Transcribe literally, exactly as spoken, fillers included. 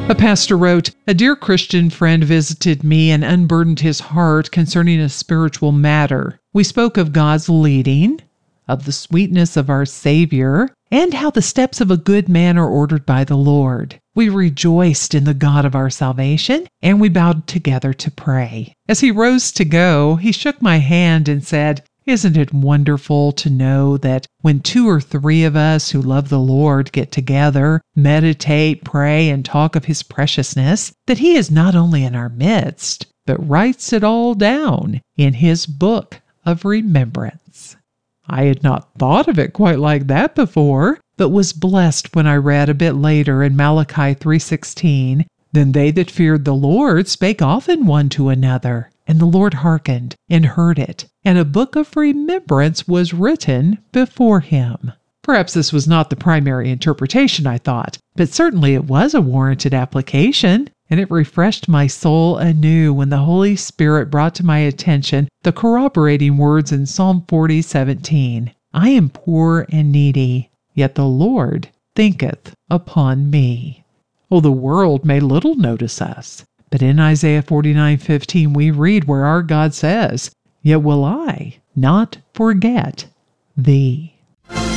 A pastor wrote, "A dear Christian friend visited me and unburdened his heart concerning a spiritual matter. We spoke of God's leading, of the sweetness of our Savior, and how the steps of a good man are ordered by the Lord. We rejoiced in the God of our salvation, and we bowed together to pray. As he rose to go, he shook my hand and said, 'Isn't it wonderful to know that when two or three of us who love the Lord get together, meditate, pray, and talk of his preciousness, that he is not only in our midst, but writes it all down in his book of remembrance?'" I had not thought of it quite like that before, but was blessed when I read a bit later in Malachi three sixteen, "Then they that feared the Lord spake often one to another, and the Lord hearkened and heard it, and a book of remembrance was written before him." Perhaps this was not the primary interpretation, I thought, but certainly it was a warranted application, and it refreshed my soul anew when the Holy Spirit brought to my attention the corroborating words in Psalm forty seventeen, "I am poor and needy, yet the Lord thinketh upon me." Oh, the world may little notice us, but in Isaiah forty-nine fifteen we read where our God says, "Yet will I not forget thee."